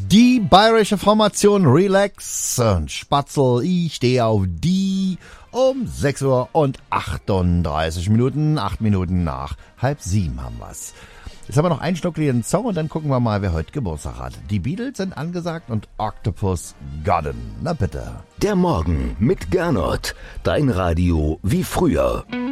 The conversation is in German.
Die bayerische Formation Relax und Spatzel, ich stehe auf die um 6 Uhr und 38 Minuten, 8 Minuten nach 6:30 haben wir's. Jetzt haben wir noch einen schnuckligen Song und dann gucken wir mal, wer heute Geburtstag hat. Die Beatles sind angesagt und Octopus Garden. Na bitte. Der Morgen mit Gernot. Dein Radio wie früher.